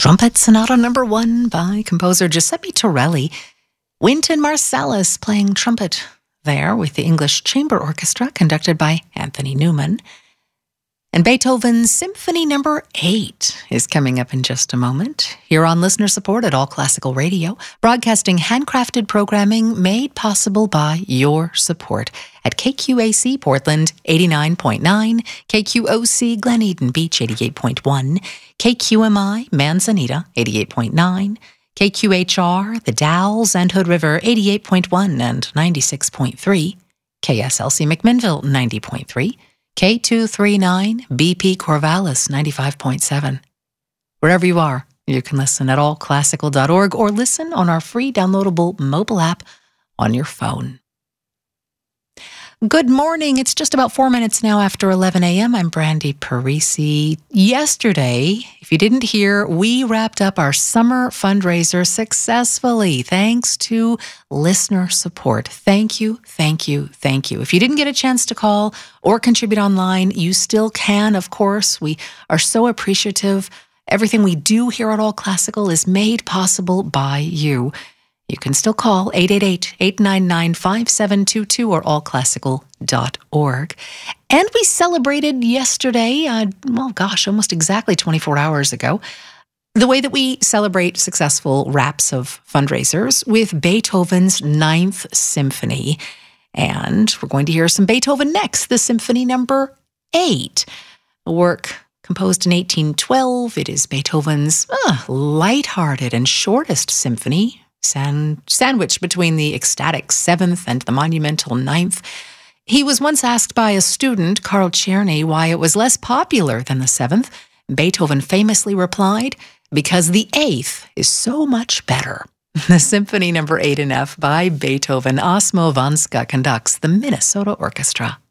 Trumpet Sonata No. 1 by composer Giuseppe Torelli. Wynton Marsalis playing trumpet there with the English Chamber Orchestra conducted by Anthony Newman. And Beethoven's Symphony No. 8 is coming up in just a moment. Here on listener support at All Classical Radio, broadcasting handcrafted programming made possible by your support at KQAC Portland 89.9, KQOC Glen Eden Beach 88.1, KQMI Manzanita 88.9, KQHR The Dalles and Hood River 88.1 and 96.3, KSLC McMinnville 90.3, K239 BP Corvallis 95.7. Wherever you are, you can listen at allclassical.org or listen on our free downloadable mobile app on your phone. Good morning. It's just about 4 minutes now after 11 a.m. I'm Brandy Parisi. Yesterday, if you didn't hear, we wrapped up our summer fundraiser successfully thanks to listener support. Thank you, thank you, thank you. If you didn't get a chance to call or contribute online, you still can, of course. We are so appreciative. Everything we do here at All Classical is made possible by you. You can still call 888-899-5722 or allclassical.org. And we celebrated yesterday, almost exactly 24 hours ago, the way that we celebrate successful wraps of fundraisers with Beethoven's Ninth Symphony. And we're going to hear some Beethoven next, the Symphony No. 8, a work composed in 1812. It is Beethoven's lighthearted and shortest symphony, sandwiched between the ecstatic 7th and the monumental 9th. He was once asked by a student, Carl Czerny, why it was less popular than the 7th. Beethoven famously replied, "Because the 8th is so much better." The Symphony No. 8 in F by Beethoven. Osmo Vanska conducts the Minnesota Orchestra.